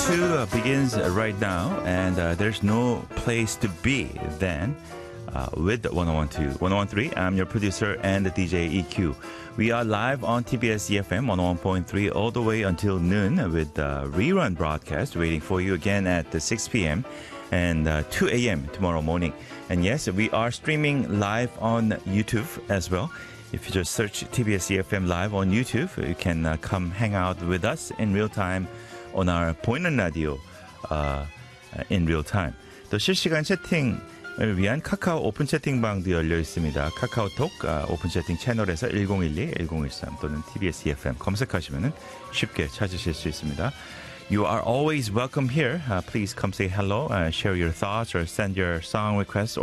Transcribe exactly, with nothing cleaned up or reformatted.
two uh, begins uh, right now, and uh, there's no place to be than uh, with one oh one two, one oh one three. I'm your producer and the D J E Q. We are live on T B S E F M one oh one point three all the way until noon with the rerun broadcast waiting for you again at the six p.m. and uh, two a.m. tomorrow morning. And yes, we are streaming live on YouTube as well. If you just search T B S E F M live on YouTube, you can uh, come hang out with us in real time on our 보이는 라디오 uh, in real time. 또 실시간 채팅을 위한 카카오 오픈 채팅방도 열려 있습니다. 카카오톡 uh, 오픈 채팅 채널에서 일공일이, 일공일삼 또는 티비에스 이에프엠 검색하시면 쉽게 찾으실 수 있습니다. You are always welcome here. Uh, please come say hello, uh, share your thoughts or send your song requests or